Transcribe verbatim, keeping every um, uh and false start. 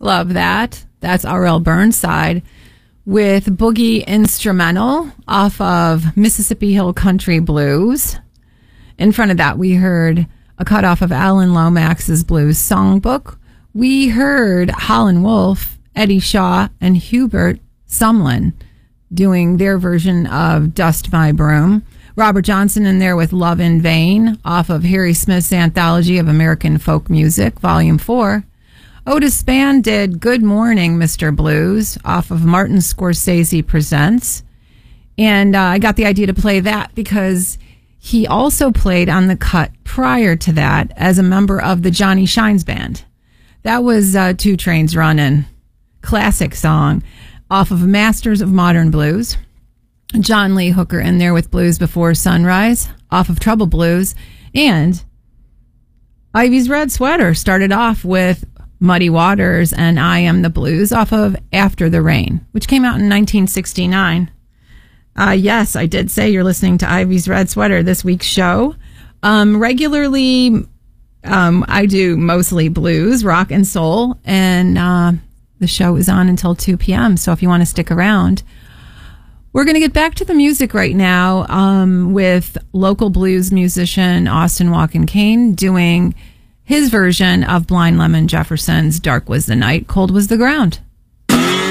Love that. That's R L Burnside with Boogie Instrumental off of Mississippi Hill Country Blues. In front of that, we heard a cut off of Alan Lomax's Blues Songbook. We heard Howlin' Wolf, Eddie Shaw, and Hubert Sumlin doing their version of Dust My Broom. Robert Johnson in there with Love in Vain off of Harry Smith's Anthology of American Folk Music, Volume four. Otis Spann did Good Morning, Mister Blues off of Martin Scorsese Presents. And uh, I got the idea to play that because he also played on the cut prior to that as a member of the Johnny Shines Band. That was uh, Two Trains Runnin', classic song off of Masters of Modern Blues. John Lee Hooker in there with Blues Before Sunrise off of Trouble Blues. And Ivy's Red Sweater started off with Muddy Waters and I Am the Blues off of After the Rain, which came out in nineteen sixty-nine. Uh, yes, I did say you're listening to Ivy's Red Sweater, this week's show. Um, regularly, um, I do mostly blues, rock, and soul, and uh, the show is on until two p.m., so if you want to stick around. We're going to get back to the music right now um, with local blues musician Austin Walken Kane doing his version of Blind Lemon Jefferson's Dark Was the Night, Cold Was the Ground.